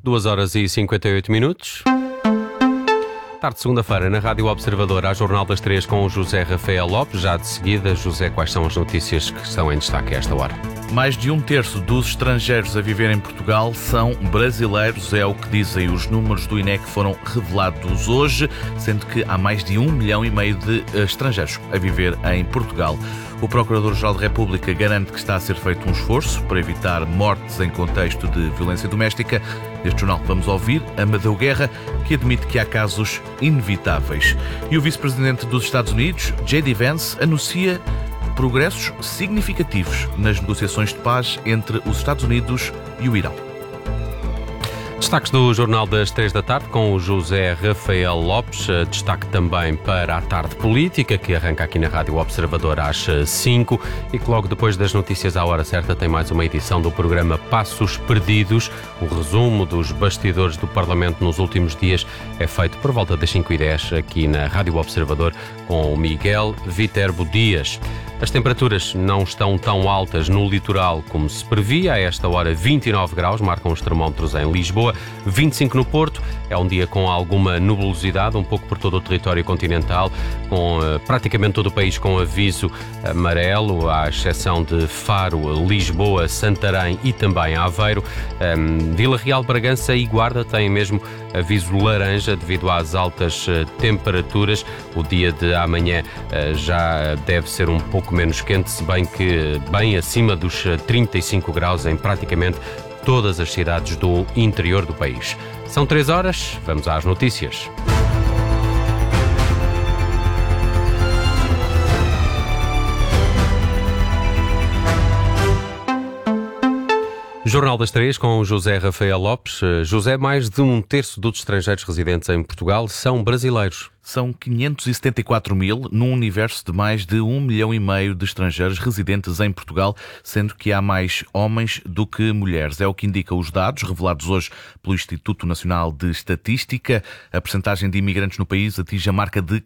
2h58. Tarde de segunda-feira, na Rádio Observador, há Jornal das 3 com o José Rafael Lopes. Já de seguida, José, quais são as notícias que estão em destaque a esta hora? Mais de 1/3 dos estrangeiros a viver em Portugal são brasileiros, é o que dizem os números do INE que foram revelados hoje, sendo que há mais de 1,5 milhão de estrangeiros a viver em Portugal. O Procurador-Geral da República garante que está a ser feito um esforço para evitar mortes em contexto de violência doméstica. Neste jornal vamos ouvir Amadeu Guerra, que admite que há casos inevitáveis. E o Vice-Presidente dos Estados Unidos, J.D. Vance, anuncia progressos significativos nas negociações de paz entre os Estados Unidos e o Irão. Destaques do Jornal das 3 da tarde com o José Rafael Lopes. Destaque também para a tarde política, que arranca aqui na Rádio Observador às 5 e que logo depois das notícias à hora certa tem mais uma edição do programa Passos Perdidos. O resumo dos bastidores do Parlamento nos últimos dias é feito por volta das 5h10 aqui na Rádio Observador com o Miguel Viterbo Dias. As temperaturas não estão tão altas no litoral como se previa. A esta hora 29 graus, marcam os termómetros em Lisboa, 25 no Porto. É um dia com alguma nubulosidade, um pouco por todo o território continental, com praticamente todo o país com aviso amarelo, à exceção de Faro, Lisboa, Santarém e também Aveiro. Vila Real, Bragança e Guarda têm mesmo aviso laranja devido às altas temperaturas. O dia de amanhã já deve ser um pouco menos quente, se bem que bem acima dos 35 graus em praticamente todas as cidades do interior do país. São 3 horas, vamos às notícias. Jornal das 3 com o José Rafael Lopes. José, mais de 1/3 dos estrangeiros residentes em Portugal são brasileiros. São 574 mil, num universo de mais de 1,5 milhão de estrangeiros residentes em Portugal, sendo que há mais homens do que mulheres. É o que indicam os dados revelados hoje pelo Instituto Nacional de Estatística. A percentagem de imigrantes no país atinge a marca de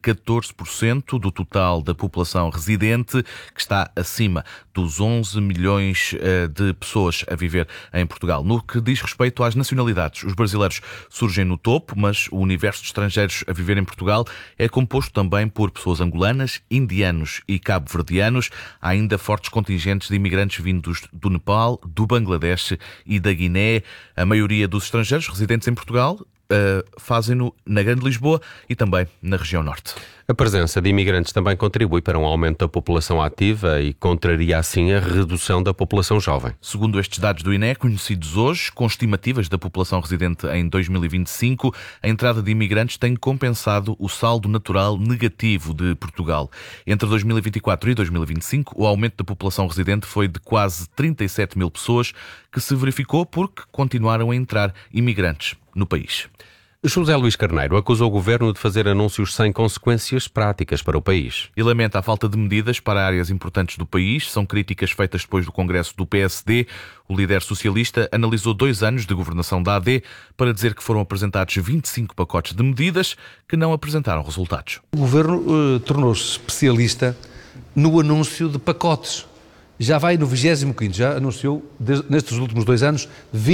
14% do total da população residente, que está acima dos 11 milhões de pessoas a viver em Portugal. No que diz respeito às nacionalidades, os brasileiros surgem no topo, mas o universo de estrangeiros a viver em Portugal é composto também por pessoas angolanas, indianos e cabo-verdianos. Há ainda fortes contingentes de imigrantes vindos do Nepal, do Bangladesh e da Guiné. A maioria dos estrangeiros residentes em Portugal fazem-no na Grande Lisboa e também na região norte. A presença de imigrantes também contribui para um aumento da população ativa e contraria assim a redução da população jovem. Segundo estes dados do INE, conhecidos hoje, com estimativas da população residente em 2025, a entrada de imigrantes tem compensado o saldo natural negativo de Portugal. Entre 2024 e 2025, o aumento da população residente foi de quase 37 mil pessoas, que se verificou porque continuaram a entrar imigrantes no país. José Luís Carneiro acusou o Governo de fazer anúncios sem consequências práticas para o país. E lamenta a falta de medidas para áreas importantes do país. São críticas feitas depois do Congresso do PSD. O líder socialista analisou 2 anos de governação da AD para dizer que foram apresentados 25 pacotes de medidas que não apresentaram resultados. O Governo tornou-se especialista no anúncio de pacotes. Já vai no 25º, já anunciou, nestes últimos 2 anos,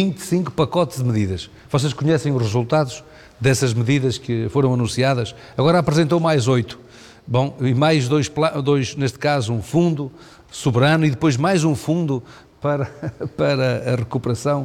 25 pacotes de medidas. Vocês conhecem os resultados dessas medidas que foram anunciadas? Agora apresentou mais 8. Bom, e mais dois, neste caso, um fundo soberano e depois mais um fundo para a recuperação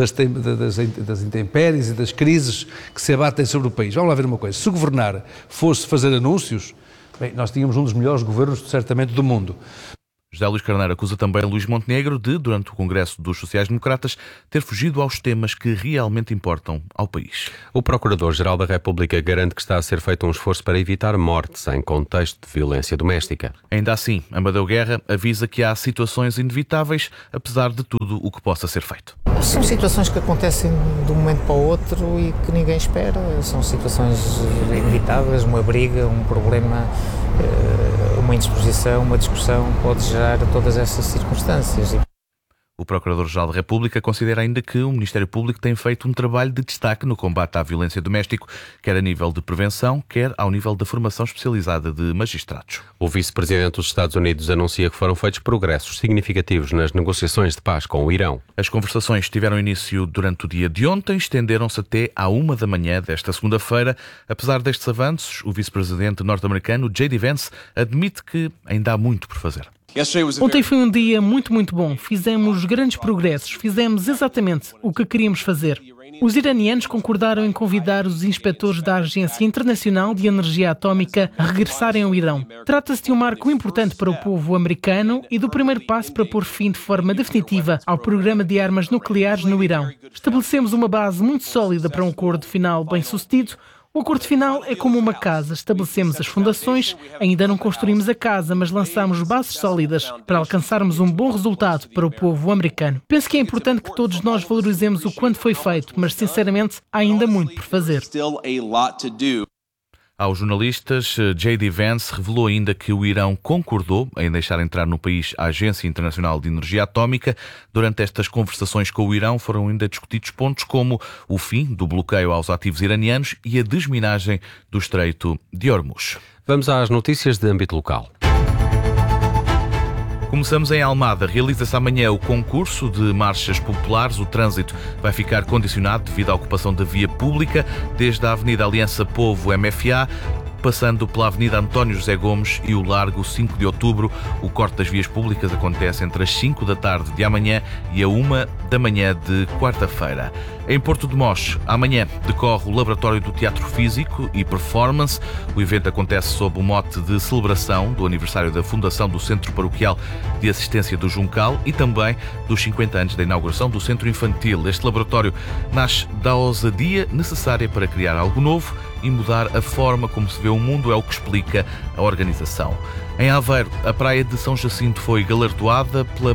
das intempéries e das crises que se abatem sobre o país. Vamos lá ver uma coisa. Se governar fosse fazer anúncios, bem, nós tínhamos um dos melhores governos, certamente, do mundo. José Luís Carneiro acusa também Luís Montenegro de, durante o Congresso dos Sociais-Democratas, ter fugido aos temas que realmente importam ao país. O Procurador-Geral da República garante que está a ser feito um esforço para evitar mortes em contexto de violência doméstica. Ainda assim, Amadeu Guerra avisa que há situações inevitáveis, apesar de tudo o que possa ser feito. São situações que acontecem de um momento para o outro e que ninguém espera. São situações inevitáveis, uma briga, um problema, uma indisposição, uma discussão pode gerar todas essas circunstâncias. O Procurador-Geral da República considera ainda que o Ministério Público tem feito um trabalho de destaque no combate à violência doméstica, quer a nível de prevenção, quer ao nível da formação especializada de magistrados. O vice-presidente dos Estados Unidos anuncia que foram feitos progressos significativos nas negociações de paz com o Irão. As conversações tiveram início durante o dia de ontem, estenderam-se até à 1 da manhã desta segunda-feira. Apesar destes avanços, o vice-presidente norte-americano J.D. Vance admite que ainda há muito por fazer. Ontem foi um dia muito bom. Fizemos grandes progressos. Fizemos exatamente o que queríamos fazer. Os iranianos concordaram em convidar os inspetores da Agência Internacional de Energia Atómica a regressarem ao Irão. Trata-se de um marco importante para o povo americano e do primeiro passo para pôr fim de forma definitiva ao programa de armas nucleares no Irão. Estabelecemos uma base muito sólida para um acordo final bem-sucedido. O acordo final é como uma casa. Estabelecemos as fundações, ainda não construímos a casa, mas lançamos bases sólidas para alcançarmos um bom resultado para o povo americano. Penso que é importante que todos nós valorizemos o quanto foi feito, mas sinceramente há ainda muito por fazer. Aos jornalistas, J.D. Vance revelou ainda que o Irão concordou em deixar entrar no país a Agência Internacional de Energia Atómica. Durante estas conversações com o Irão foram ainda discutidos pontos como o fim do bloqueio aos ativos iranianos e a desminagem do Estreito de Hormuz. Vamos às notícias de âmbito local. Começamos em Almada. Realiza-se amanhã o concurso de marchas populares. O trânsito vai ficar condicionado devido à ocupação da via pública, desde a Avenida Aliança Povo MFA, passando pela Avenida António José Gomes e o Largo 5 de Outubro. O corte das vias públicas acontece entre as 5 da tarde de amanhã e a 1 da manhã de quarta-feira. Em Porto de Mós, amanhã decorre o Laboratório do Teatro Físico e Performance. O evento acontece sob o mote de celebração do aniversário da fundação do Centro Paroquial de Assistência do Juncal e também dos 50 anos da inauguração do Centro Infantil. Este laboratório nasce da ousadia necessária para criar algo novo e mudar a forma como se vê o mundo, é o que explica a organização. Em Aveiro, a praia de São Jacinto foi galardoada pelo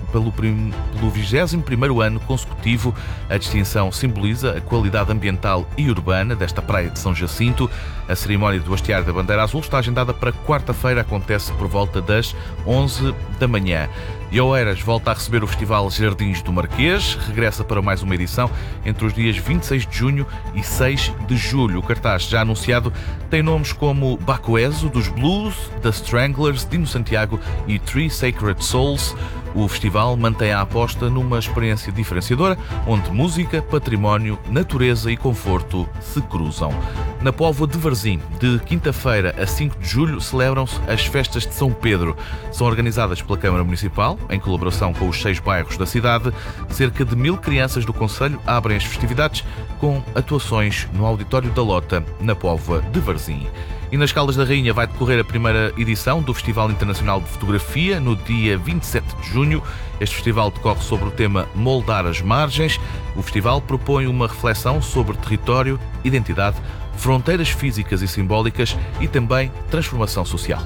21º ano consecutivo. A distinção simboliza a qualidade ambiental e urbana desta praia de São Jacinto. A cerimónia do hastear da Bandeira Azul está agendada para quarta-feira, acontece por volta das 11 da manhã. E Oeiras volta a receber o Festival Jardins do Marquês, regressa para mais uma edição entre os dias 26 de junho e 6 de julho. O cartaz já anunciado tem nomes como Bacoeso, dos Blues, The Stranglers, Dino Santiago e Three Sacred Souls. O festival mantém a aposta numa experiência diferenciadora, onde música, património, natureza e conforto se cruzam. Na Póvoa de Varzim, de quinta-feira a 5 de julho, celebram-se as festas de São Pedro. São organizadas pela Câmara Municipal, em colaboração com os 6 bairros da cidade. Cerca de 1000 crianças do concelho abrem as festividades com atuações no Auditório da Lota, na Póvoa de Varzim. E nas Caldas da Rainha vai decorrer a primeira edição do Festival Internacional de Fotografia, no dia 27 de junho. Este festival decorre sobre o tema Moldar as Margens. O festival propõe uma reflexão sobre território, identidade, fronteiras físicas e simbólicas e também transformação social.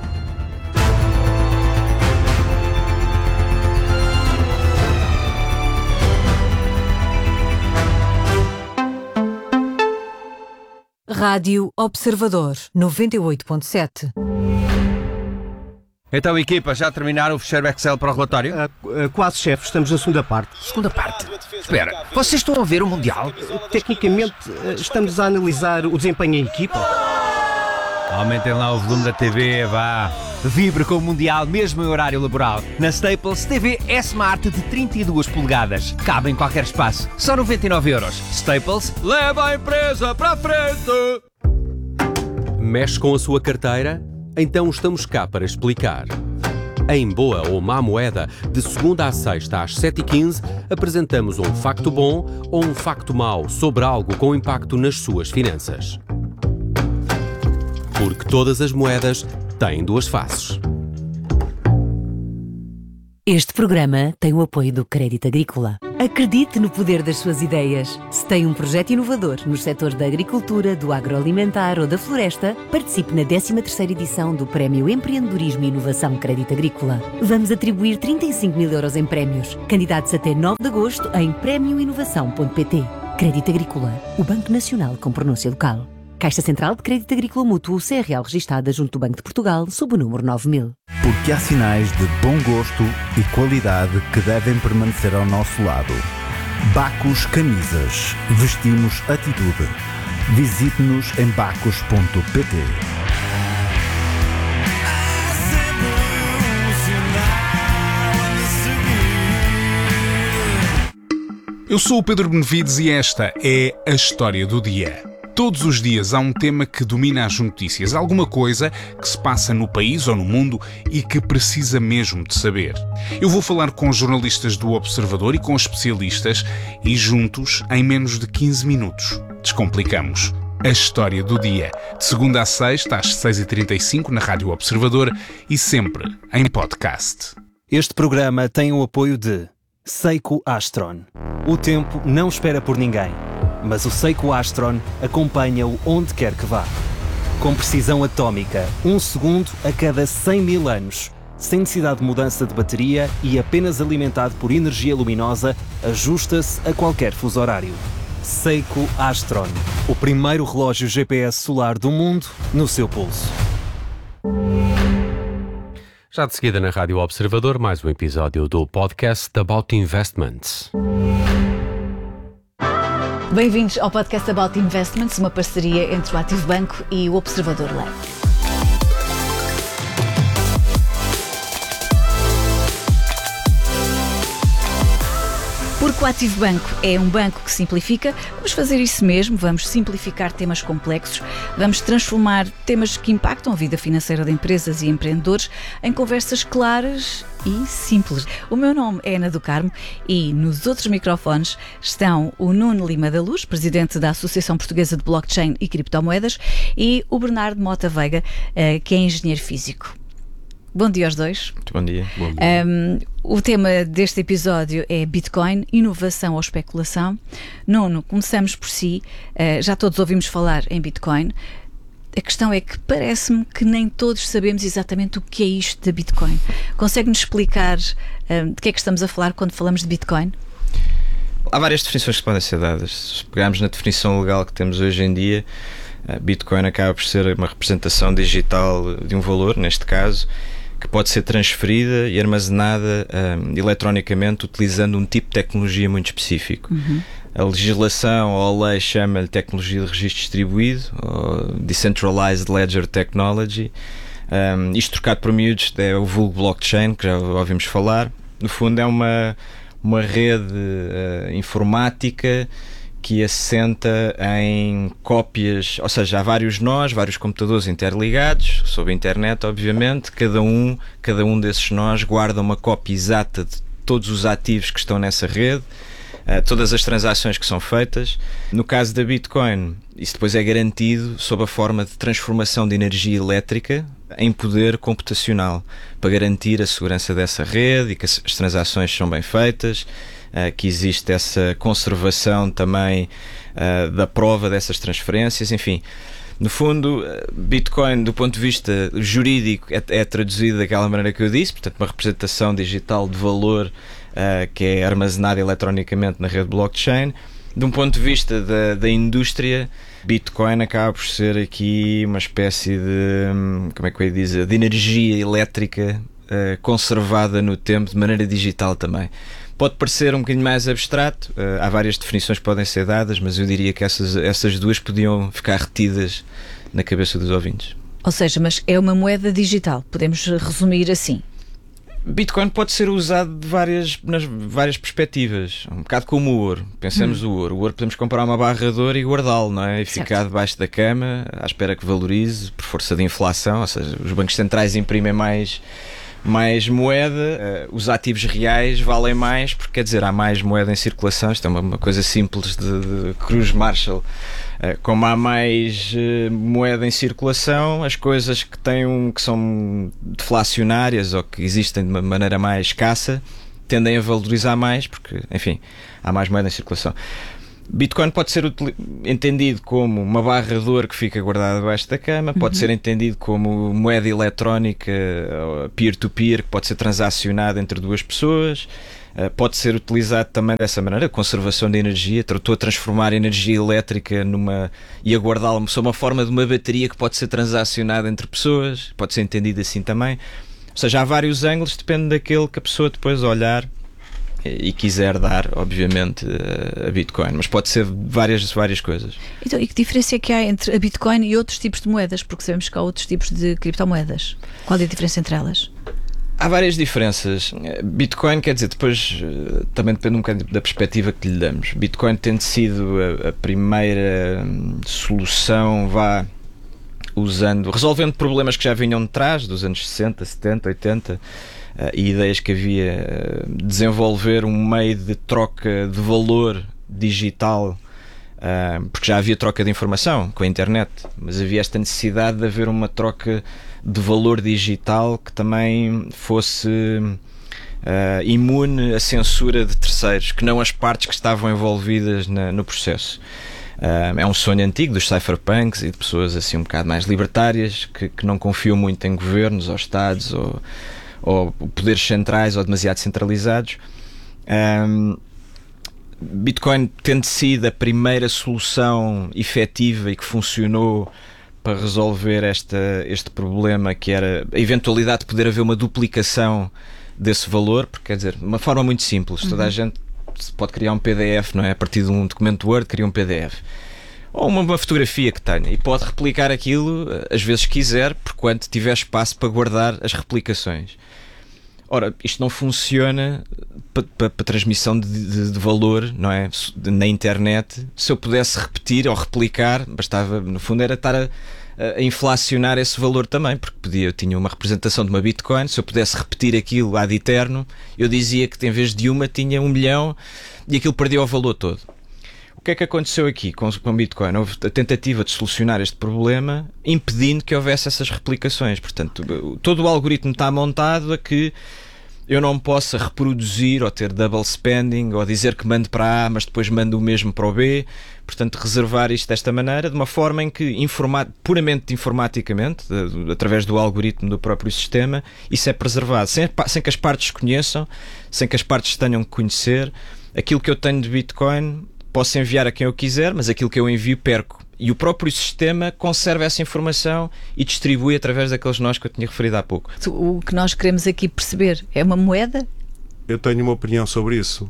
Rádio Observador 98.7. Então, equipa, já terminaram o fecheiro Excel para o relatório? Quase, chefe. Estamos na segunda parte. Segunda parte? Espera, vocês estão a ver o Mundial? Tecnicamente, estamos a analisar o desempenho em equipa. Aumentem lá o volume da TV, vá. Vibre com o Mundial mesmo em horário laboral. Na Staples, TV S-Smart de 32 polegadas. Cabe em qualquer espaço. Só 99€. Staples, leva a empresa para a frente! Mexe com a sua carteira? Então estamos cá para explicar. Em Boa ou Má Moeda, de segunda à sexta às 7h15, apresentamos um facto bom ou um facto mau sobre algo com impacto nas suas finanças. Porque todas as moedas têm duas faces. Este programa tem o apoio do Crédito Agrícola. Acredite no poder das suas ideias. Se tem um projeto inovador nos setores da agricultura, do agroalimentar ou da floresta, participe na 13ª edição do Prémio Empreendedorismo e Inovação Crédito Agrícola. Vamos atribuir 35.000€ em prémios. Candidatos até 9 de agosto em premioinovação.pt. Crédito Agrícola, o Banco Nacional com pronúncia local. Caixa Central de Crédito Agrícola Mútuo, CRL registada junto do Banco de Portugal, sob o número 9000. Porque há sinais de bom gosto e qualidade que devem permanecer ao nosso lado. Bacos Camisas. Vestimos atitude. Visite-nos em bacos.pt. Eu sou o Pedro Benevides e esta é a História do Dia. Todos os dias há um tema que domina as notícias, alguma coisa que se passa no país ou no mundo e que precisa mesmo de saber. Eu vou falar com jornalistas do Observador e com especialistas e juntos, em menos de 15 minutos, descomplicamos a História do Dia. De segunda a sexta, às 6h35 na Rádio Observador e sempre em podcast. Este programa tem o apoio de Seiko Astron. O tempo não espera por ninguém, mas o Seiko Astron acompanha-o onde quer que vá. Com precisão atómica, 1 segundo a cada 100 mil anos, sem necessidade de mudança de bateria e apenas alimentado por energia luminosa, ajusta-se a qualquer fuso horário. Seiko Astron, o primeiro relógio GPS solar do mundo no seu pulso. Já de seguida na Rádio Observador, mais um episódio do podcast About Investments. Bem-vindos ao podcast About Investments, uma parceria entre o Ativo Banco e o Observador Lab. Porque o Ativo Banco é um banco que simplifica, vamos fazer isso mesmo, vamos simplificar temas complexos, vamos transformar temas que impactam a vida financeira de empresas e empreendedores em conversas claras e simples. O meu nome é Ana do Carmo e nos outros microfones estão o Nuno Lima da Luz, presidente da Associação Portuguesa de Blockchain e Criptomoedas, e o Bernardo Mota Veiga, que é engenheiro físico. Bom dia aos dois. Muito bom dia. Bom dia. O tema deste episódio é Bitcoin, inovação ou especulação. Nuno, começamos por si. Já todos ouvimos falar em Bitcoin. A questão é que parece-me que nem todos sabemos exatamente o que é isto da Bitcoin. Consegue-nos explicar de que é que estamos a falar quando falamos de Bitcoin? Há várias definições que podem ser dadas. Se pegarmos na definição legal que temos hoje em dia, Bitcoin acaba por ser uma representação digital de um valor, neste caso, que pode ser transferida e armazenada eletronicamente utilizando um tipo de tecnologia muito específico. A legislação ou a lei chama-lhe tecnologia de registro distribuído, ou Decentralized Ledger Technology. Isto trocado por miúdos é o vulgo blockchain, que já ouvimos falar. No fundo é uma rede informática que assenta em cópias, ou seja, há vários nós, vários computadores interligados, sob a internet, obviamente, cada um desses nós guarda uma cópia exata de todos os ativos que estão nessa rede, todas as transações que são feitas. No caso da Bitcoin, isso depois é garantido sob a forma de transformação de energia elétrica em poder computacional, para garantir a segurança dessa rede e que as transações são bem feitas, que existe essa conservação também da prova dessas transferências, enfim. No fundo, Bitcoin, do ponto de vista jurídico, é traduzido daquela maneira que eu disse, portanto, uma representação digital de valor que é armazenada eletronicamente na rede blockchain. De um ponto de vista da indústria, Bitcoin acaba por ser aqui uma espécie de, como é que eu ia dizer, de energia elétrica conservada no tempo de maneira digital também. Pode parecer um bocadinho mais abstrato, há várias definições que podem ser dadas, mas eu diria que essas duas podiam ficar retidas na cabeça dos ouvintes. Ou seja, mas é uma moeda digital, podemos resumir assim. Bitcoin pode ser usado nas várias perspectivas, um bocado como o ouro. Pensemos o ouro podemos comprar uma barra de ouro e guardá-lo, não é? E ficar debaixo da cama à espera que valorize por força de inflação, ou seja, os bancos centrais imprimem mais moeda, os ativos reais valem mais, porque quer dizer, há mais moeda em circulação. Isto é uma coisa simples de Cruz Marshall. Como há mais moeda em circulação, as coisas que são deflacionárias ou que existem de uma maneira mais escassa tendem a valorizar mais, porque, enfim, há mais moeda em circulação. Bitcoin pode ser entendido como uma barra de ouro que fica guardada debaixo da cama, pode ser entendido como moeda eletrónica peer-to-peer que pode ser transacionada entre duas pessoas, pode ser utilizado também dessa maneira, conservação de energia. Estou a transformar energia elétrica e a guardá-la sob uma forma de uma bateria que pode ser transacionada entre pessoas, pode ser entendido assim também. Ou seja, há vários ângulos, depende daquele que a pessoa depois olhar e quiser dar, obviamente, a Bitcoin, mas pode ser várias coisas. Então, e que diferença é que há entre a Bitcoin e outros tipos de moedas? Porque sabemos que há outros tipos de criptomoedas. Qual é a diferença entre elas? Há várias diferenças. Bitcoin, quer dizer, depois também depende um bocadinho da perspectiva que lhe damos. Bitcoin tendo sido a primeira solução, resolvendo problemas que já vinham de trás, dos anos 60, 70, 80, e ideias que havia, desenvolver um meio de troca de valor digital, porque já havia troca de informação com a internet, mas havia esta necessidade de haver uma troca de valor digital que também fosse imune à censura de terceiros, que não as partes que estavam envolvidas no processo. É um sonho antigo dos cypherpunks e de pessoas assim um bocado mais libertárias que não confiam muito em governos ou estados ou poderes centrais ou demasiado centralizados. Bitcoin tendo sido a primeira solução efetiva e que funcionou para resolver este problema, que era a eventualidade de poder haver uma duplicação desse valor, porque quer dizer, de uma forma muito simples, toda a gente pode criar um PDF, não é? A partir de um documento Word, cria um PDF. Ou uma fotografia que tenha e pode replicar aquilo às vezes quiser, porquanto tiver espaço para guardar as replicações. Ora, isto não funciona para transmissão de valor, não é? Na internet. Se eu pudesse repetir ou replicar, bastava, no fundo, era estar a inflacionar esse valor também, porque eu tinha uma representação de uma Bitcoin, se eu pudesse repetir aquilo ad eterno, eu dizia que em vez de uma tinha 1 milhão e aquilo perdia o valor todo. O que é que aconteceu aqui com Bitcoin? Houve a tentativa de solucionar este problema impedindo que houvesse essas replicações. Portanto, todo o algoritmo está montado a que eu não possa reproduzir ou ter double spending ou dizer que mando para A mas depois mando o mesmo para o B. Portanto, reservar isto desta maneira, de uma forma em que, puramente informaticamente, através do algoritmo do próprio sistema, isso é preservado, sem que as partes conheçam, sem que as partes tenham que conhecer. Aquilo que eu tenho de Bitcoin posso enviar a quem eu quiser, mas aquilo que eu envio perco. E o próprio sistema conserva essa informação e distribui através daqueles nós que eu tinha referido há pouco. O que nós queremos aqui perceber é uma moeda? Eu tenho uma opinião sobre isso.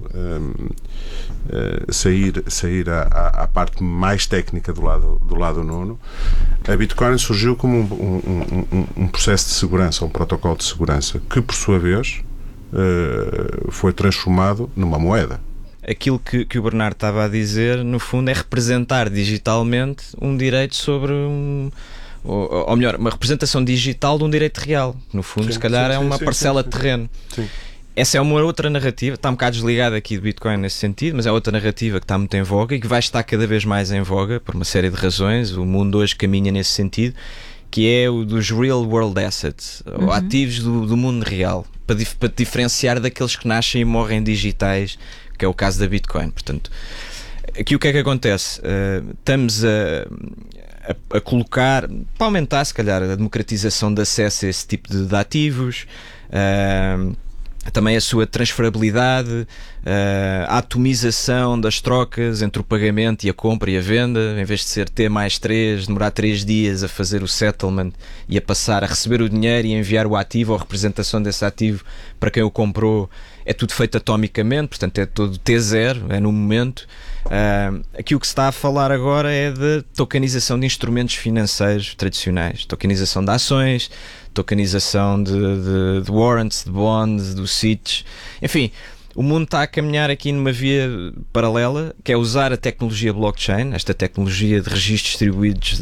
Sair à parte mais técnica do lado Nuno, a Bitcoin surgiu como um processo de segurança, um protocolo de segurança, que por sua vez foi transformado numa moeda. Aquilo que o Bernardo estava a dizer, no fundo, é representar digitalmente um direito sobre ou melhor, uma representação digital de um direito real. No fundo, se calhar é uma parcela de terreno. Sim. Essa é uma outra narrativa, está um bocado desligada aqui do Bitcoin nesse sentido, mas é outra narrativa que está muito em voga e que vai estar cada vez mais em voga por uma série de razões. O mundo hoje caminha nesse sentido, que é o dos real world assets, ou ativos do mundo real, para diferenciar daqueles que nascem e morrem digitais, que é o caso da Bitcoin. Portanto, aqui o que é que acontece? Estamos a colocar, para aumentar se calhar a democratização de acesso a esse tipo de ativos, também a sua transferabilidade, a atomização das trocas entre o pagamento e a compra e a venda, em vez de ser T mais 3, demorar 3 dias a fazer o settlement e a passar a receber o dinheiro e enviar o ativo ou a representação desse ativo para quem o comprou, é tudo feito atomicamente, portanto é todo T0, é no momento. Aqui o que se está a falar agora é de tokenização de instrumentos financeiros tradicionais, tokenização de ações, tokenização de warrants, de bonds, do SITs, enfim, o mundo está a caminhar aqui numa via paralela, que é usar a tecnologia blockchain, esta tecnologia de registros distribuídos,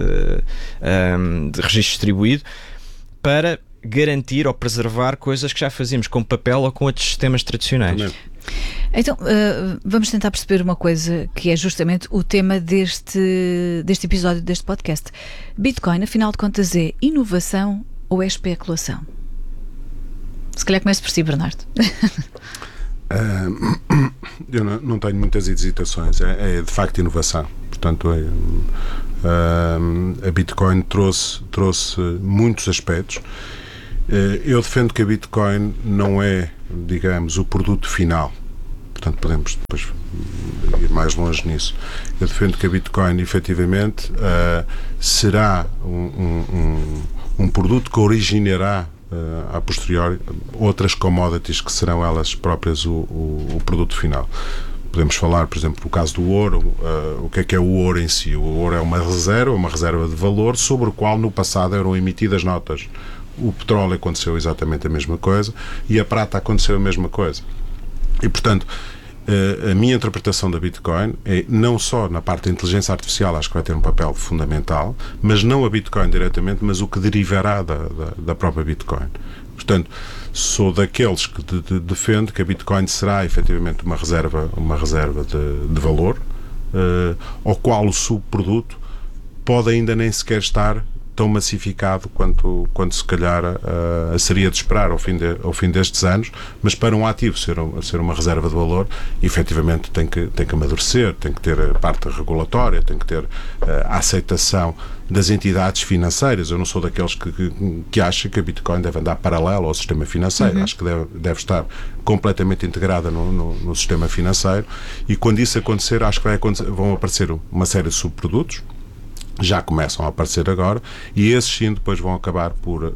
de registro distribuído, para garantir ou preservar coisas que já fazíamos com papel ou com outros sistemas tradicionais. Também. Então, vamos tentar perceber uma coisa que é justamente o tema deste episódio, deste podcast. Bitcoin, afinal de contas, é inovação ou é especulação? Se calhar começo por si, Bernardo. Eu não tenho muitas hesitações. É de facto inovação. Portanto, a Bitcoin trouxe muitos aspectos. Eu defendo que a Bitcoin não é, digamos, o produto final. Portanto, podemos depois ir mais longe nisso. Eu defendo que a Bitcoin, efetivamente, será um produto que originará a posteriori outras commodities que serão elas próprias o produto final. Podemos falar, por exemplo, no caso do ouro. O que é o ouro em si? O ouro é uma reserva de valor sobre o qual no passado eram emitidas notas. O petróleo aconteceu exatamente a mesma coisa e a prata aconteceu a mesma coisa. E, portanto, a minha interpretação da Bitcoin é não só na parte da inteligência artificial, acho que vai ter um papel fundamental, mas não a Bitcoin diretamente, mas o que derivará da própria Bitcoin. Portanto, sou daqueles que defende que a Bitcoin será efetivamente uma reserva de valor, ao qual o subproduto pode ainda nem sequer estar tão massificado quanto se calhar seria de esperar ao fim destes anos, mas para um ativo ser uma reserva de valor, efetivamente tem que amadurecer, tem que ter a parte regulatória, tem que ter a aceitação das entidades financeiras. Eu não sou daqueles que acham que a Bitcoin deve andar paralelo ao sistema financeiro. Acho que deve estar completamente integrada no sistema financeiro, e quando isso acontecer, acho que vão aparecer uma série de subprodutos. Já começam a aparecer agora, e esses sim depois vão acabar por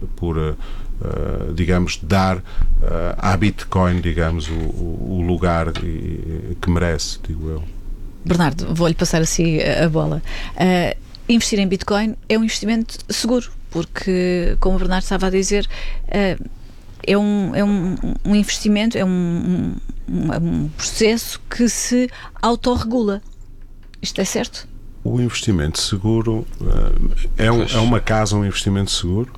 digamos, dar à Bitcoin, digamos, o lugar que merece, digo eu. Bernardo, vou-lhe passar assim a bola. Investir em Bitcoin é um investimento seguro, porque, como o Bernardo estava a dizer, é um investimento, é um processo que se autorregula. Isto é certo? O investimento seguro é uma casa um investimento seguro?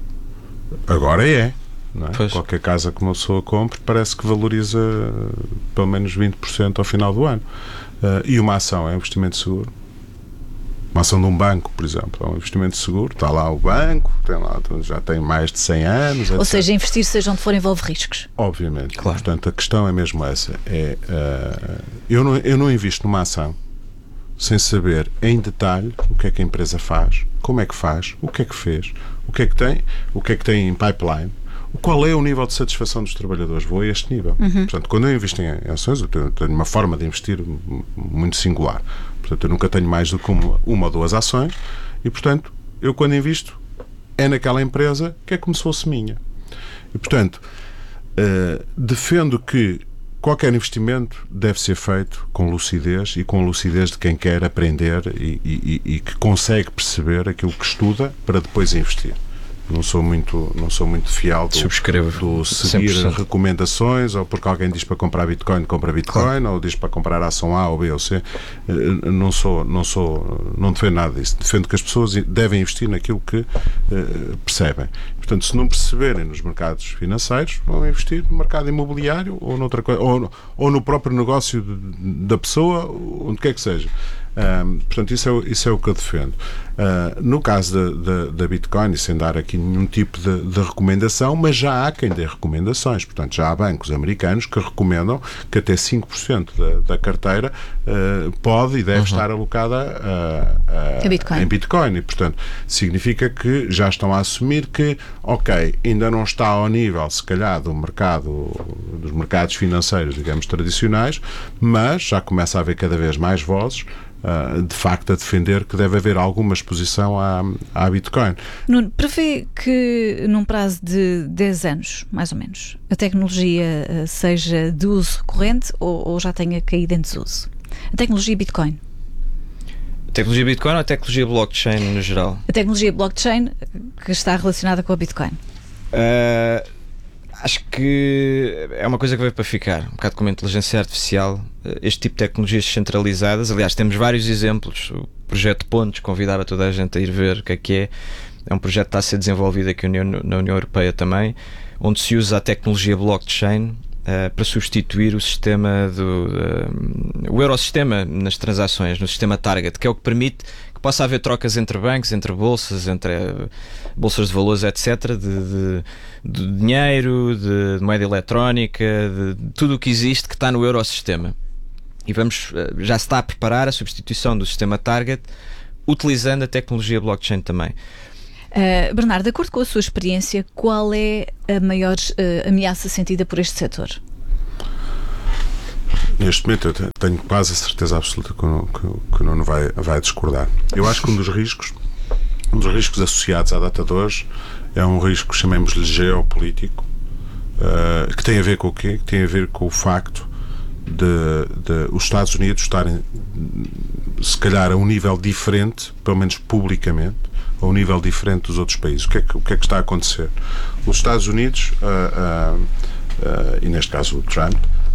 Agora não é? Qualquer casa que uma pessoa compre parece que valoriza pelo menos 20% ao final do ano. E uma ação é um investimento seguro? Uma ação de um banco, por exemplo, é um investimento seguro. Está lá o banco, já tem mais de 100 anos. Ou seja, investir seja onde for envolve riscos. Obviamente. Claro. Portanto, a questão é mesmo essa. Eu não invisto numa ação sem saber em detalhe o que é que a empresa faz, como é que faz, o que é que fez, o que é que tem em pipeline, qual é o nível de satisfação dos trabalhadores. Vou a este nível. Portanto, quando eu invisto em ações, eu tenho uma forma de investir muito singular. Portanto, eu nunca tenho mais do que uma ou duas ações, e, portanto, eu quando invisto é naquela empresa que é como se fosse minha. E, portanto, defendo que qualquer investimento deve ser feito com lucidez, e com a lucidez de quem quer aprender e que consegue perceber aquilo que estuda para depois investir. Não sou muito fiel do seguir 100%. Recomendações, ou porque alguém diz para comprar Bitcoin, compra Bitcoin, claro. Ou diz para comprar ação A ou B ou C. Não defendo nada disso. Defendo que as pessoas devem investir naquilo que percebem. Portanto, se não perceberem nos mercados financeiros, vão investir no mercado imobiliário ou noutra coisa, ou no próprio negócio da pessoa, onde quer que seja. Portanto, isso é o que eu defendo. No caso da Bitcoin, e sem dar aqui nenhum tipo de recomendação, mas já há quem dê recomendações. Portanto, já há bancos americanos que recomendam que até 5% da carteira pode e deve estar alocada em Bitcoin. E, portanto, significa que já estão a assumir que, ok, ainda não está ao nível, se calhar, dos mercados financeiros, digamos, tradicionais, mas já começa a haver cada vez mais vozes de facto a defender que deve haver alguma exposição à Bitcoin. Nuno, prevê que num prazo de 10 anos, mais ou menos, a tecnologia seja de uso corrente ou já tenha caído em desuso? A tecnologia Bitcoin? A tecnologia Bitcoin ou a tecnologia blockchain no geral? A tecnologia blockchain que está relacionada com a Bitcoin. Acho que é uma coisa que veio para ficar, um bocado como a inteligência artificial, este tipo de tecnologias centralizadas. Aliás, temos vários exemplos. O projeto Pontes, convidava toda a gente a ir ver o que é. É um projeto que está a ser desenvolvido aqui na União Europeia também, onde se usa a tecnologia blockchain para substituir o sistema o Eurosistema nas transações, no sistema Target, que é o que permite que possa haver trocas entre bancos, entre bolsas, entre bolsas de valores, etc., de dinheiro, de moeda eletrónica, de tudo o que existe que está no Eurosistema. E já se está a preparar a substituição do sistema Target utilizando a tecnologia blockchain também. Bernardo, de acordo com a sua experiência, qual é a maior ameaça sentida por este setor? Neste momento eu tenho quase a certeza absoluta que o Nuno vai discordar. Eu acho que um dos riscos associados à data de hoje é um risco, chamemos-lhe geopolítico, que tem a ver com o quê? Que tem a ver com o facto de os Estados Unidos estarem, se calhar, a um nível diferente, pelo menos publicamente, a um nível diferente dos outros países. O que é que está a acontecer? Os Estados Unidos, e neste caso o Trump,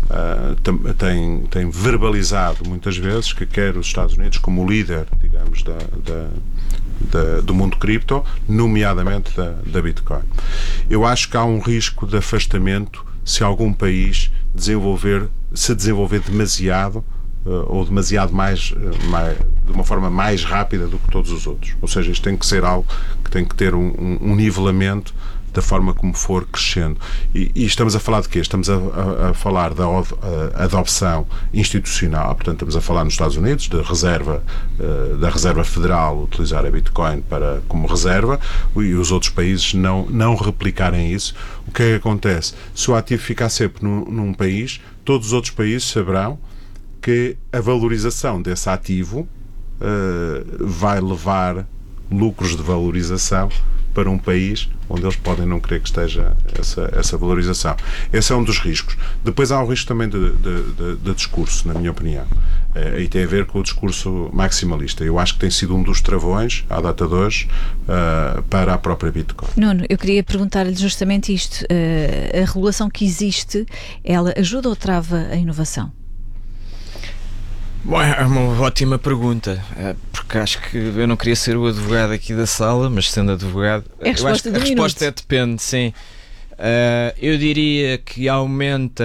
tem verbalizado muitas vezes que quer os Estados Unidos como líder, digamos, do mundo cripto, nomeadamente da Bitcoin. Eu acho que há um risco de afastamento se algum país se desenvolver demasiado ou demasiado mais, de uma forma mais rápida do que todos os outros. Ou seja, isto tem que ser algo que tem que ter um nivelamento da forma como for crescendo. E estamos a falar de quê? Estamos a falar da adopção institucional, portanto estamos a falar nos Estados Unidos da Reserva Federal utilizar a Bitcoin como reserva, e os outros países não replicarem isso. O que é que acontece? Se o ativo ficar sempre num país, todos os outros países saberão que a valorização desse ativo vai levar lucros de valorização para um país onde eles podem não querer que esteja essa valorização. Esse é um dos riscos. Depois há um risco também de discurso, na minha opinião. E tem a ver com o discurso maximalista. Eu acho que tem sido um dos travões, à data de hoje, para a própria Bitcoin. Nuno, eu queria perguntar-lhe justamente isto. A regulação que existe, ela ajuda ou trava a inovação? Bom, é uma ótima pergunta, porque acho que eu não queria ser o advogado aqui da sala, mas sendo advogado, eu acho que a resposta é depende, sim. Eu diria que aumenta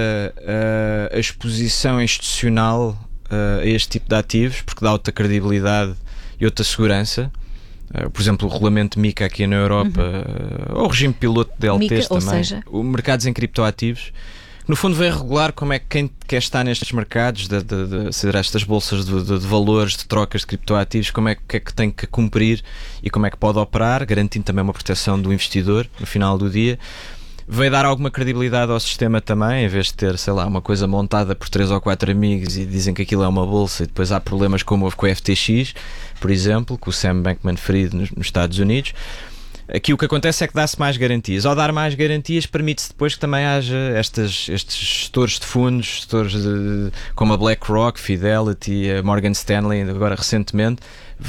a exposição institucional a este tipo de ativos, porque dá outra credibilidade e outra segurança. Por exemplo, o regulamento MiCA aqui na Europa, ou o regime piloto de LTs também, ou seja, o mercados em criptoativos, no fundo vem regular como é que quem quer estar nestes mercados, estas bolsas de valores, de trocas de criptoativos, como é que tem que cumprir e como é que pode operar, garantindo também uma proteção do investidor no final do dia. Veio dar alguma credibilidade ao sistema também, em vez de ter, sei lá, uma coisa montada por 3 ou 4 amigos e dizem que aquilo é uma bolsa e depois há problemas como houve com o FTX, por exemplo, com o Sam Bankman-Fried nos Estados Unidos. Aqui o que acontece é que dá-se mais garantias. Ao dar mais garantias, permite-se depois que também haja estes gestores de fundos, gestores como a BlackRock, Fidelity, a Morgan Stanley, agora recentemente,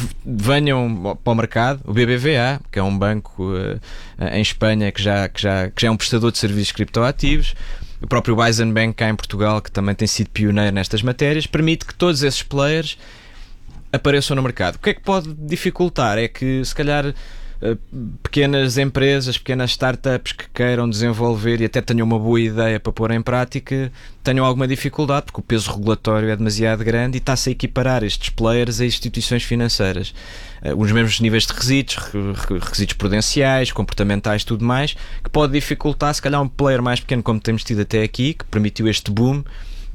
venham para o mercado. O BBVA, que é um banco em Espanha que já é um prestador de serviços criptoativos. O próprio Bison Bank cá em Portugal, que também tem sido pioneiro nestas matérias, permite que todos esses players apareçam no mercado. O que é que pode dificultar? É que, se calhar, pequenas empresas, pequenas startups que queiram desenvolver e até tenham uma boa ideia para pôr em prática, tenham alguma dificuldade, porque o peso regulatório é demasiado grande e está-se a equiparar estes players a instituições financeiras. Os mesmos níveis de requisitos prudenciais, comportamentais, tudo mais, que pode dificultar, se calhar, um player mais pequeno, como temos tido até aqui, que permitiu este boom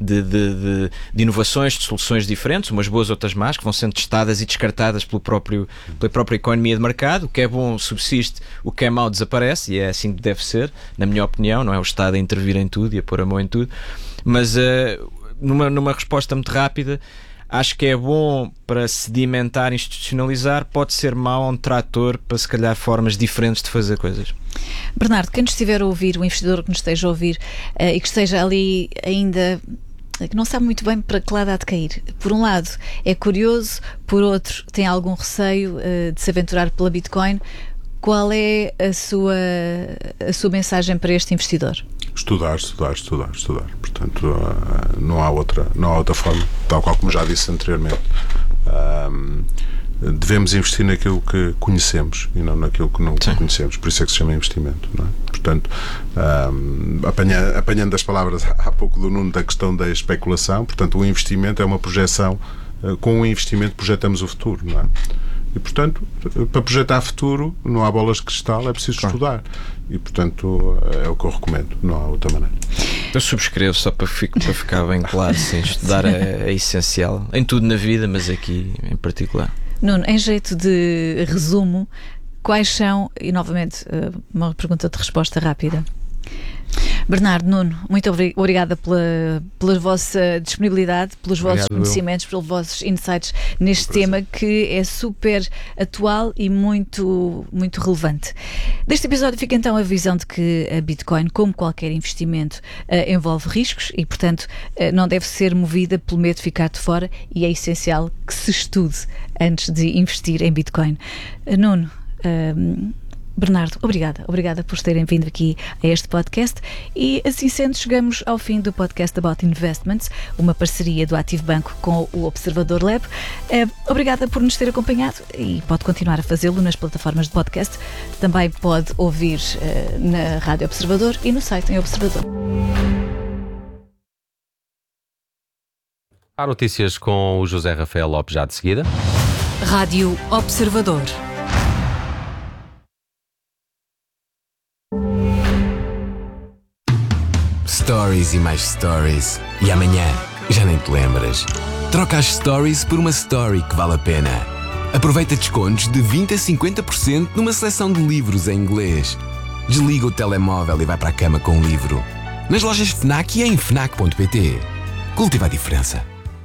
de inovações, de soluções diferentes, umas boas, outras más, que vão sendo testadas e descartadas pela própria economia de mercado. O que é bom subsiste, o que é mau desaparece, e é assim que deve ser, na minha opinião. Não é o Estado a intervir em tudo e a pôr a mão em tudo, mas numa resposta muito rápida, acho que é bom para sedimentar, institucionalizar, pode ser mau um trator para, se calhar, formas diferentes de fazer coisas. Bernardo, quem nos estiver a ouvir, o investidor que nos esteja a ouvir e que esteja ali ainda, que não sabe muito bem para que lado há de cair. Por um lado é curioso, por outro tem algum receio de se aventurar pela Bitcoin. Qual é a sua mensagem para este investidor? Estudar. Portanto, não há outra forma, tal qual como já disse anteriormente. Devemos investir naquilo que conhecemos e não naquilo que não conhecemos. Por isso é que se chama investimento, não é? Portanto, portanto, apanhando as palavras há pouco do Nuno da questão da especulação, portanto, o investimento é uma projeção, com o investimento projetamos o futuro, não é? E, portanto, para projetar futuro não há bolas de cristal, é preciso estudar. E, portanto, é o que eu recomendo, não há outra maneira. Eu subscrevo, só para ficar bem claro, sim, estudar é essencial, em tudo na vida, mas aqui em particular. Nuno, em jeito de resumo, quais são, e novamente uma pergunta de resposta rápida. Bernardo, Nuno, muito obrigada pela vossa disponibilidade, pelos vossos conhecimentos, pelos vossos insights neste tema que é super atual e muito, muito relevante. Deste episódio fica então a visão de que a Bitcoin, como qualquer investimento, envolve riscos e, portanto, não deve ser movida pelo medo de ficar de fora, e é essencial que se estude antes de investir em Bitcoin. Nuno, Bernardo, obrigada por terem vindo aqui a este podcast, e assim sendo chegamos ao fim do podcast About Investments, uma parceria do Ativo Banco com o Observador Lab. Obrigada por nos ter acompanhado e pode continuar a fazê-lo nas plataformas de podcast. Também pode ouvir na Rádio Observador e no site em Observador. Há notícias com o José Rafael Lopes já de seguida. Rádio Observador. Stories e mais stories. E amanhã já nem te lembras. Troca as stories por uma story que vale a pena. Aproveita descontos de 20% a 50% numa seleção de livros em inglês. Desliga o telemóvel e vai para a cama com um livro. Nas lojas FNAC e em FNAC.pt. Cultiva a diferença.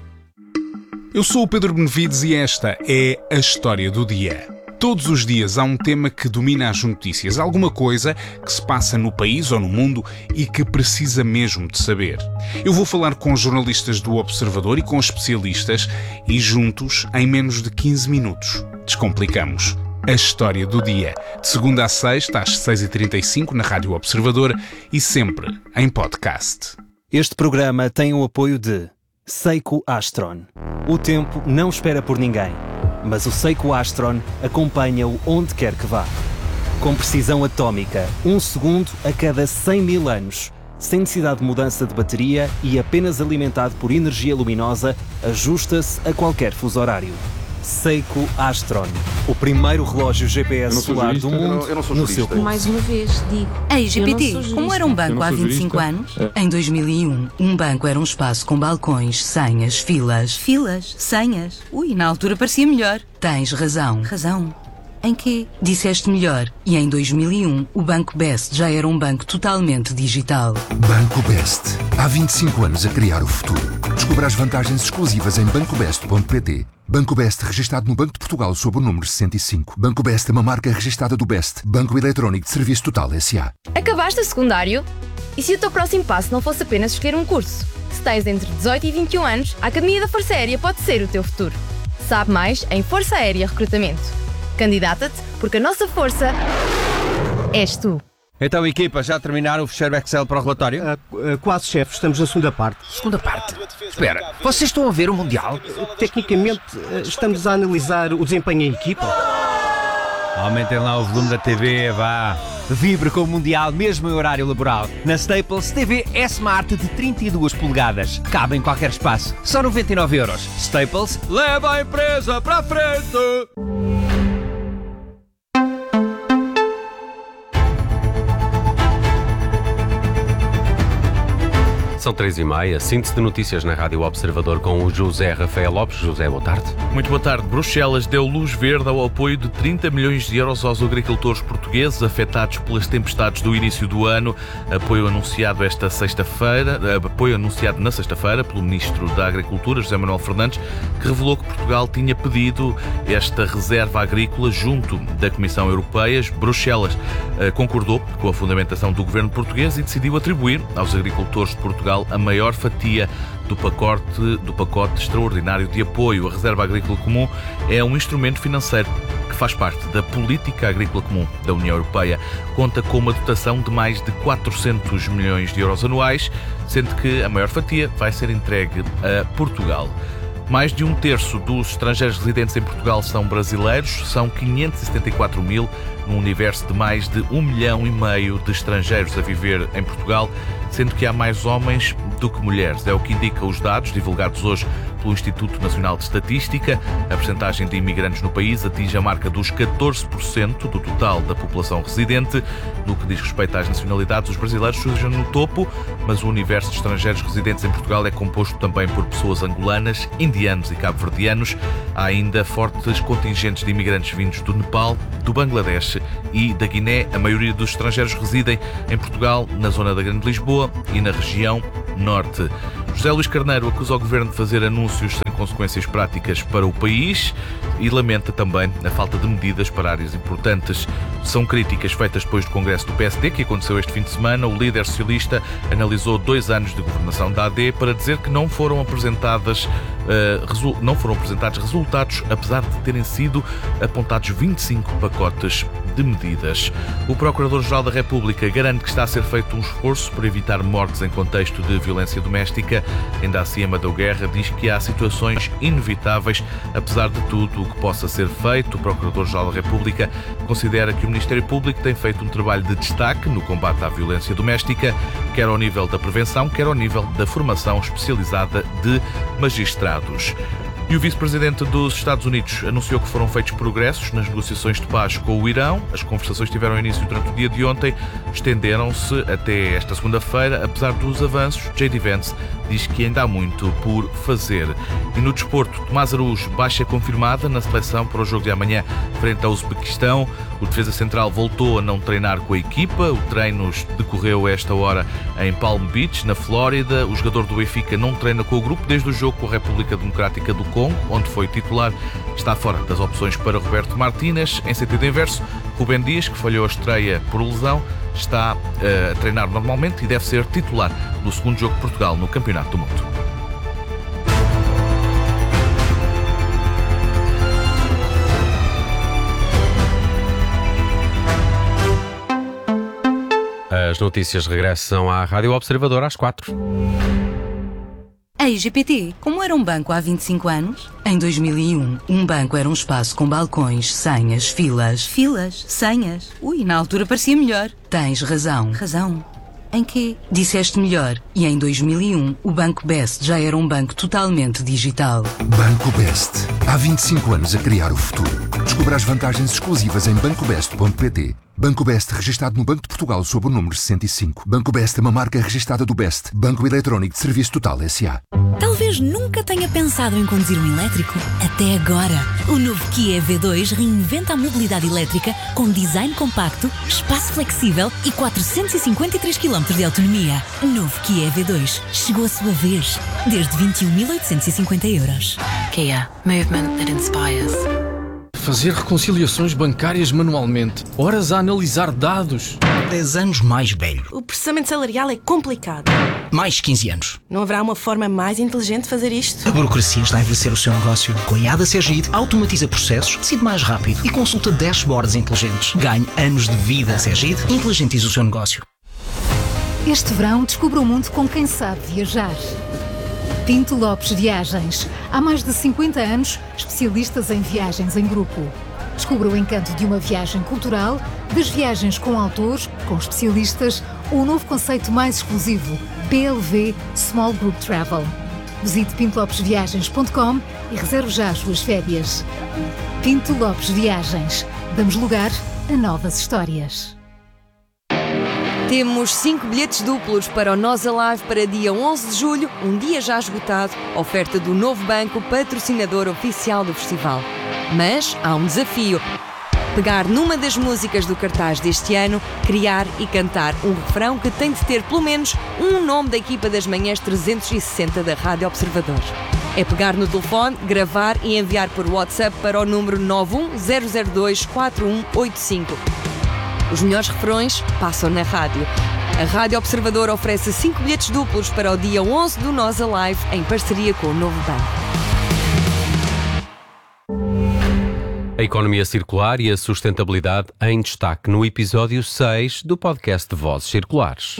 Eu sou o Pedro Benevides e esta é a história do dia. Todos os dias há um tema que domina as notícias, alguma coisa que se passa no país ou no mundo e que precisa mesmo de saber. Eu vou falar com jornalistas do Observador e com especialistas e juntos, em menos de 15 minutos, descomplicamos a história do dia. De segunda a sexta, às 6h35, na Rádio Observador e sempre em podcast. Este programa tem o apoio de Seiko Astron. O tempo não espera por ninguém, mas o Seiko Astron acompanha-o onde quer que vá. Com precisão atómica, 1 segundo a cada 100 mil anos, sem necessidade de mudança de bateria e apenas alimentado por energia luminosa, ajusta-se a qualquer fuso horário. Seiko Astron, o primeiro relógio GPS solar do mundo no seu pulso. Mais uma vez, digo. Ei, GPT, como era um banco há 25 anos? Em 2001, um banco era um espaço com balcões, senhas, filas. Filas? Senhas? Ui, na altura parecia melhor. Tens razão. Razão? Em quê? Disseste melhor. E em 2001, o Banco Best já era um banco totalmente digital. Banco Best. Há 25 anos a criar o futuro. Descubra as vantagens exclusivas em bancobest.pt. Banco Best, registado no Banco de Portugal sob o número 65. Banco Best é uma marca registada do Best, Banco Eletrónico de Serviço Total S.A. Acabaste o secundário? E se o teu próximo passo não fosse apenas escolher um curso? Se tens entre 18 e 21 anos, a Academia da Força Aérea pode ser o teu futuro. Sabe mais em Força Aérea Recrutamento. Candidata-te, porque a nossa força és tu. Então, equipa, já terminaram o fecheiro Excel para o relatório? Quase, chefe. Estamos na segunda parte. Segunda parte? Espera, vocês estão a ver o Mundial? Tecnicamente, estamos a analisar o desempenho em equipa. Aumentem lá o volume da TV, vá. Vibre com o Mundial, mesmo em horário laboral. Na Staples, TV S-Smart de 32 polegadas. Cabe em qualquer espaço. Só 99€. Staples, leva a empresa para a frente! São 3h30, síntese de notícias na Rádio Observador com o José Rafael Lopes. José, boa tarde. Muito boa tarde. Bruxelas deu luz verde ao apoio de 30 milhões de euros aos agricultores portugueses afetados pelas tempestades do início do ano. Apoio anunciado na sexta-feira pelo Ministro da Agricultura, José Manuel Fernandes, que revelou que Portugal tinha pedido esta reserva agrícola junto da Comissão Europeia. Bruxelas concordou com a fundamentação do governo português e decidiu atribuir aos agricultores de Portugal a maior fatia do pacote extraordinário de apoio. A Reserva Agrícola Comum é um instrumento financeiro que faz parte da Política Agrícola Comum da União Europeia. Conta com uma dotação de mais de 400 milhões de euros anuais, sendo que a maior fatia vai ser entregue a Portugal. Mais de um terço dos estrangeiros residentes em Portugal são brasileiros, são 574 mil, num universo de mais de 1,5 milhão de estrangeiros a viver em Portugal, sendo que há mais homens do que mulheres. É o que indicam os dados divulgados hoje pelo Instituto Nacional de Estatística. A percentagem de imigrantes no país atinge a marca dos 14% do total da população residente. No que diz respeito às nacionalidades, os brasileiros surgem no topo, mas o universo de estrangeiros residentes em Portugal é composto também por pessoas angolanas, indianos e cabo-verdianos. Há ainda fortes contingentes de imigrantes vindos do Nepal, do Bangladesh e da Guiné. A maioria dos estrangeiros residem em Portugal, na zona da Grande Lisboa e na região norte. José Luís Carneiro acusa o Governo de fazer anúncios sem consequências práticas para o país e lamenta também a falta de medidas para áreas importantes. São críticas feitas depois do Congresso do PSD, que aconteceu este fim de semana. O líder socialista analisou 2 anos de governação da AD para dizer que não foram apresentados resultados, apesar de terem sido apontados 25 pacotes de medidas. O Procurador-Geral da República garante que está a ser feito um esforço para evitar mortes em contexto de violência doméstica. Ainda assim, Amadeu Guerra diz que há situações inevitáveis, apesar de tudo o que possa ser feito. O Procurador-Geral da República considera que o Ministério Público tem feito um trabalho de destaque no combate à violência doméstica, quer ao nível da prevenção, quer ao nível da formação especializada de magistrados. E o vice-presidente dos Estados Unidos anunciou que foram feitos progressos nas negociações de paz com o Irão. As conversações tiveram início durante o dia de ontem, estenderam-se até esta segunda-feira. Apesar dos avanços, J.D. Vance diz que ainda há muito por fazer. E no desporto, Tomás Araújo, baixa confirmada na seleção para o jogo de amanhã frente ao Uzbequistão. O defesa central voltou a não treinar com a equipa. O treino decorreu a esta hora em Palm Beach, na Flórida. O jogador do Benfica não treina com o grupo desde o jogo com a República Democrática do Congo, onde foi titular. Está fora das opções para Roberto Martínez. Em sentido inverso, Rubem Dias, que falhou a estreia por lesão, está a treinar normalmente e deve ser titular no segundo jogo de Portugal no Campeonato do Mundo. As notícias regressam à Rádio Observador às 4. Ei, GPT, como era um banco há 25 anos? Em 2001, um banco era um espaço com balcões, senhas, filas. Filas? Senhas? Ui, na altura parecia melhor. Tens razão. Razão? Em quê? Disseste melhor. E em 2001, o Banco Best já era um banco totalmente digital. Banco Best. Há 25 anos a criar o futuro. Descubra as vantagens exclusivas em bancobest.pt. Banco Best, registado no Banco de Portugal sob o número 65. Banco Best é uma marca registada do Best, Banco Eletrónico de Serviço Total S.A. Talvez nunca tenha pensado em conduzir um elétrico. Até agora. O novo Kia EV2 reinventa a mobilidade elétrica com design compacto, espaço flexível e 453 km de autonomia. Novo Kia EV2. Chegou a sua vez. Desde 21.850 euros. Kia. Movement that inspires. Fazer reconciliações bancárias manualmente. Horas a analisar dados. 10 anos mais velho. O processamento salarial é complicado. Mais 15 anos. Não haverá uma forma mais inteligente de fazer isto? A burocracia está a envelhecer o seu negócio. Com a IADA Sergide, automatiza processos, decide mais rápido e consulta dashboards inteligentes. Ganhe anos de vida. Sergide, inteligentiza o seu negócio. Este verão, descubra o mundo com quem sabe viajar. Pinto Lopes Viagens. Há mais de 50 anos, especialistas em viagens em grupo. Descubra o encanto de uma viagem cultural, das viagens com autores, com especialistas, ou o novo conceito mais exclusivo, PLV Small Group Travel. Visite pintolopesviagens.com e reserve já as suas férias. Pinto Lopes Viagens. Damos lugar a novas histórias. Temos 5 bilhetes duplos para o Nós Alive para dia 11 de julho, um dia já esgotado, oferta do Novo Banco, patrocinador oficial do festival. Mas há um desafio. Pegar numa das músicas do cartaz deste ano, criar e cantar um refrão que tem de ter pelo menos um nome da equipa das manhãs 360 da Rádio Observador. É pegar no telefone, gravar e enviar por WhatsApp para o número 910024185. Os melhores refrões passam na rádio. A Rádio Observador oferece 5 bilhetes duplos para o dia 11 do Nós Alive, em parceria com o Novo Banco. A economia circular e a sustentabilidade em destaque no episódio 6 do podcast de Vozes Circulares.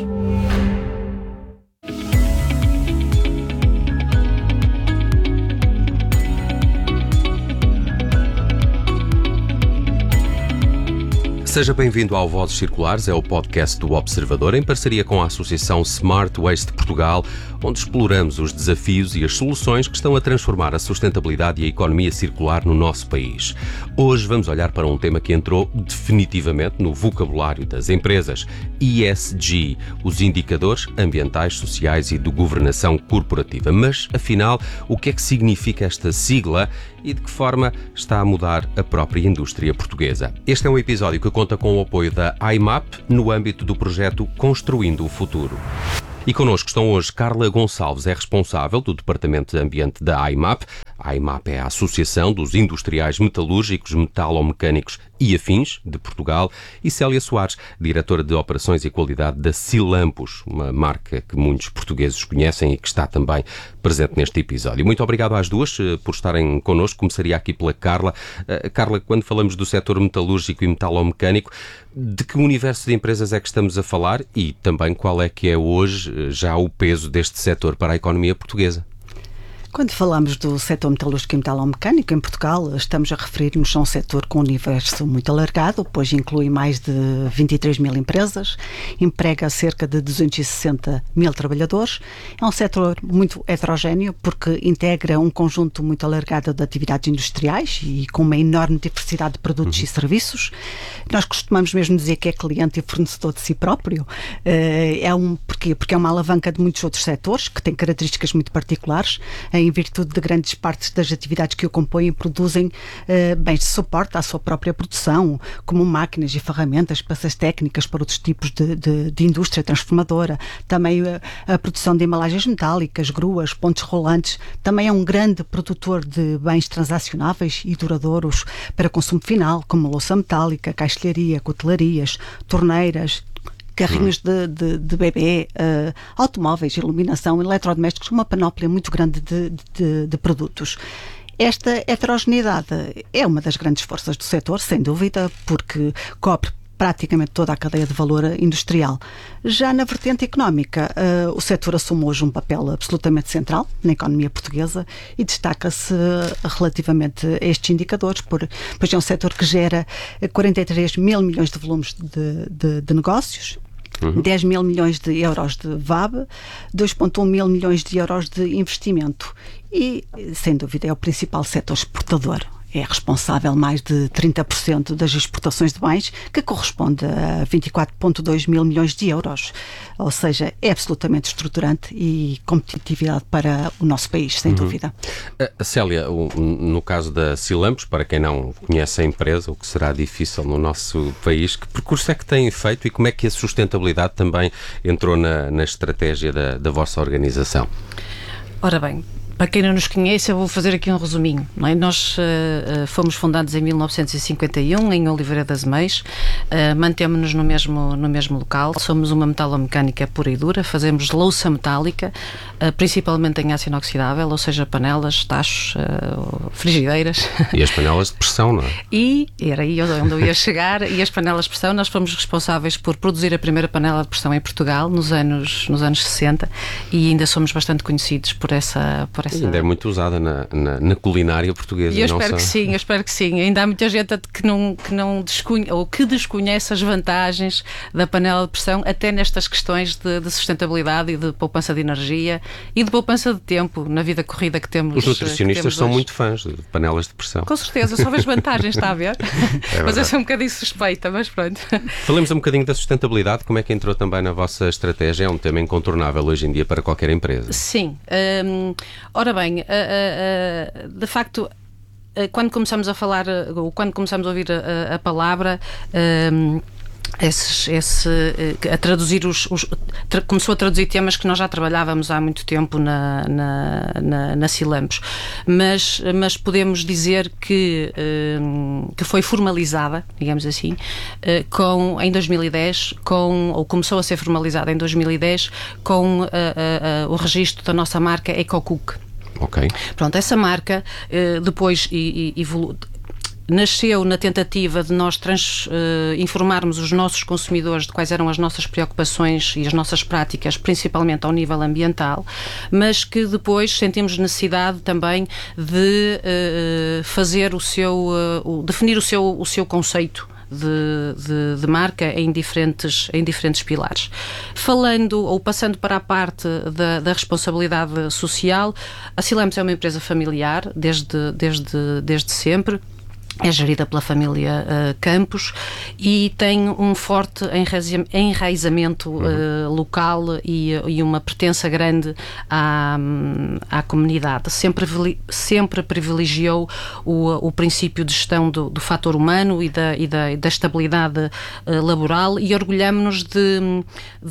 Seja bem-vindo ao Vozes Circulares, é o podcast do Observador, em parceria com a Associação Smart Waste Portugal, onde exploramos os desafios e as soluções que estão a transformar a sustentabilidade e a economia circular no nosso país. Hoje vamos olhar para um tema que entrou definitivamente no vocabulário das empresas: ESG, os indicadores ambientais, sociais e de governação corporativa. Mas, afinal, o que é que significa esta sigla e de que forma está a mudar a própria indústria portuguesa? Este é um episódio que conta com o apoio da IMAP no âmbito do projeto Construindo o Futuro. E connosco estão hoje Carla Gonçalves, é responsável do Departamento de Ambiente da IMAP. A IMAP é a Associação dos Industriais Metalúrgicos, Metalomecânicos e Afins de Portugal, e Célia Soares, diretora de Operações e Qualidade da Silampos, uma marca que muitos portugueses conhecem e que está também presente neste episódio. Muito obrigado às duas por estarem connosco. Começaria aqui pela Carla. Carla, quando falamos do setor metalúrgico e metalomecânico, de que universo de empresas é que estamos a falar e também qual é que é hoje já o peso deste setor para a economia portuguesa? Quando falamos do setor metalúrgico e metalomecânico em Portugal, estamos a referir-nos a um setor com um universo muito alargado, pois inclui mais de 23 mil empresas, emprega cerca de 260 mil trabalhadores. É um setor muito heterogéneo porque integra um conjunto muito alargado de atividades industriais e com uma enorme diversidade de produtos e serviços. Nós costumamos mesmo dizer que é cliente e fornecedor de si próprio. Porquê? Porque é uma alavanca de muitos outros setores que têm características muito particulares, em virtude de grandes partes das atividades que o compõem e produzem bens de suporte à sua própria produção, como máquinas e ferramentas, peças técnicas para outros tipos de indústria transformadora, também a produção de embalagens metálicas, gruas, pontes rolantes. Também é um grande produtor de bens transacionáveis e duradouros para consumo final, como louça metálica, caixilharia, cutelarias, torneiras, carrinhos de bebê, automóveis, iluminação, eletrodomésticos, uma panóplia muito grande de produtos. Esta heterogeneidade é uma das grandes forças do setor, sem dúvida, porque cobre praticamente toda a cadeia de valor industrial. Já na vertente económica, o setor assume hoje um papel absolutamente central na economia portuguesa e destaca-se relativamente a estes indicadores, pois é um setor que gera 43 mil milhões de volumes de negócios, 10 mil milhões de euros de VAB, 2,1 mil milhões de euros de investimento e, sem dúvida, é o principal setor exportador. É responsável mais de 30% das exportações de bens, que corresponde a 24,2 mil milhões de euros. Ou seja, é absolutamente estruturante e competitividade para o nosso país, sem dúvida. Célia, no caso da Silampos, para quem não conhece a empresa, o que será difícil no nosso país, que percurso é que têm feito e como é que a sustentabilidade também entrou na estratégia da vossa organização? Ora bem, para quem não nos conhece, eu vou fazer aqui um resuminho. Não é? Nós fomos fundados em 1951 em Oliveira das Meias, mantemos-nos no mesmo local, somos uma metalomecânica pura e dura, fazemos louça metálica, principalmente em aço inoxidável, ou seja, panelas, tachos, frigideiras. E as panelas de pressão, não é? E era aí onde eu ia chegar, e as panelas de pressão, nós fomos responsáveis por produzir a primeira panela de pressão em Portugal nos anos 60 e ainda somos bastante conhecidos por essa ainda é muito usada na culinária portuguesa. E eu espero que sim. Ainda há muita gente que não desconhece as vantagens da panela de pressão, até nestas questões de sustentabilidade e de poupança de energia e de poupança de tempo na vida corrida que temos. Os nutricionistas são muito fãs de panelas de pressão. Com certeza, só vejo vantagens, está a ver? Mas eu sou um bocadinho suspeita, mas pronto. Falemos um bocadinho da sustentabilidade, como é que entrou também na vossa estratégia? É um tema incontornável hoje em dia para qualquer empresa. Sim. Ora bem, de facto, quando começamos a falar, ou quando começamos a ouvir a palavra, a traduzir começou a traduzir temas que nós já trabalhávamos há muito tempo na Silampos, mas podemos dizer que foi formalizada, digamos assim, em 2010, ou começou a ser formalizada em 2010 com o registro da nossa marca EcoCook. Ok. Pronto, essa marca depois nasceu na tentativa de nós informarmos os nossos consumidores de quais eram as nossas preocupações e as nossas práticas, principalmente ao nível ambiental, mas que depois sentimos necessidade também de fazer definir o seu conceito de marca em diferentes pilares. Falando ou passando para a parte da responsabilidade social, a Silemos é uma empresa familiar desde sempre. É gerida pela família Campos e tem um forte enraizamento local e uma pertença grande à comunidade. Sempre privilegiou o princípio de gestão do fator humano e da estabilidade laboral, e orgulhamos-nos de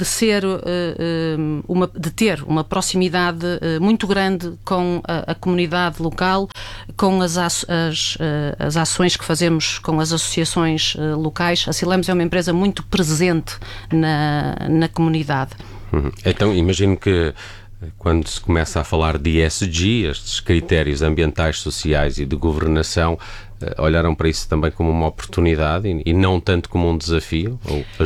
ter uma proximidade muito grande com a comunidade local, com as ações que fazemos com as associações locais. A Silemos é uma empresa muito presente na comunidade. Então, imagino que quando se começa a falar de ESG, estes critérios ambientais, sociais e de governação, olharam para isso também como uma oportunidade e não tanto como um desafio? Ou as